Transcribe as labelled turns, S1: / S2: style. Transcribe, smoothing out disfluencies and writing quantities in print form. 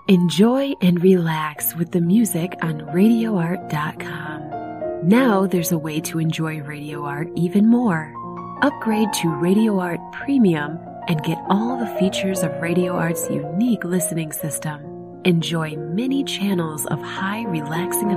S1: Enjoy and relax with the music on RadioArt.com. Now there's a way to enjoy Radio Art even more. Upgrade to Radio Art Premium and get all the features of Radio Art's unique listening system. Enjoy many channels of high, relaxing